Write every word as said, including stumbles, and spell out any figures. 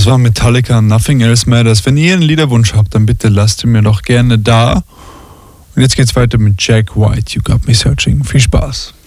war Metallica, Nothing Else Matters. Wenn ihr einen Liederwunsch habt, dann bitte lasst ihn mir doch gerne da. Und jetzt geht's weiter mit Jack White, You Got Me Searching. Viel Spaß.